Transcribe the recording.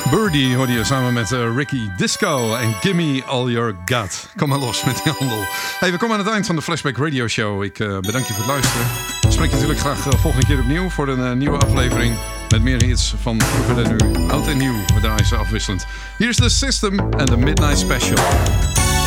Birdie hoorde je samen met Ricky Disco en Gimme All Your Got. Kom maar los met die handel. Hey, we komen aan het eind van de Flashback Radio Show. Ik bedank je voor het luisteren. Ik spreek je natuurlijk graag volgende keer opnieuw voor een nieuwe aflevering. Met meer hits van vroeger dan nu. Oud en nieuw, we draaien ze afwisselend. Hier is The System en The Midnight Special.